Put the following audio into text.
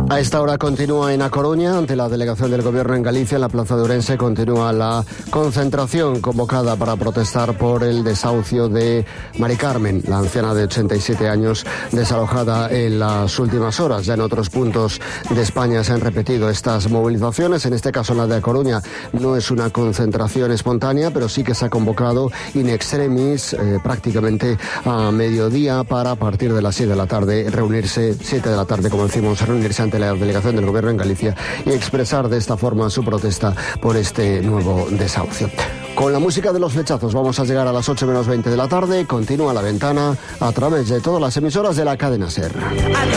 A esta hora continúa en A Coruña, ante la delegación del Gobierno en Galicia, en la plaza de Ourense, continúa la concentración convocada para protestar por el desahucio de Mari Carmen, la anciana de 87 años desalojada en las últimas horas. Ya en otros puntos de España se han repetido estas movilizaciones. En este caso, la de A Coruña no es una concentración espontánea, pero sí que se ha convocado in extremis prácticamente a mediodía para, a partir de las 7 de la tarde, reunirse, 7 de la tarde, como decimos, reunirse ante la delegación del Gobierno en Galicia y expresar de esta forma su protesta por este nuevo desahucio. Con la música de Los Flechazos vamos a llegar a las 8 menos 20 de la tarde. Continúa La Ventana a través de todas las emisoras de la cadena SER.